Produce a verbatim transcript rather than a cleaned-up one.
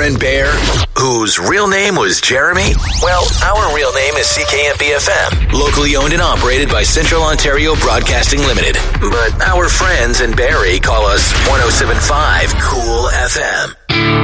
friend Bear, whose real name was Jeremy? Well, our real name is C K M B F M, locally owned and operated by Central Ontario Broadcasting Limited. But our friends in Barrie call us one oh seven point five Cool F M.